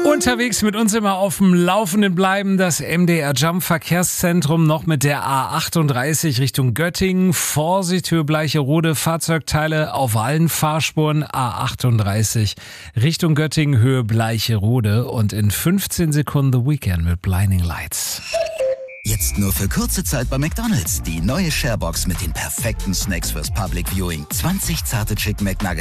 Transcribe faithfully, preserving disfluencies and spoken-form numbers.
Unterwegs mit uns immer auf dem Laufenden bleiben, das M D R Jump Verkehrszentrum noch mit der A achtunddreißig Richtung Göttingen, Vorsicht Höhe Bleicherode, Fahrzeugteile auf allen Fahrspuren, A achtunddreißig Richtung Göttingen, Höhe Bleicherode und in fünfzehn Sekunden The Weekend mit Blinding Lights. Jetzt nur für kurze Zeit bei McDonald's. Die neue Sharebox mit den perfekten Snacks fürs Public Viewing. zwanzig zarte Chicken McNuggets.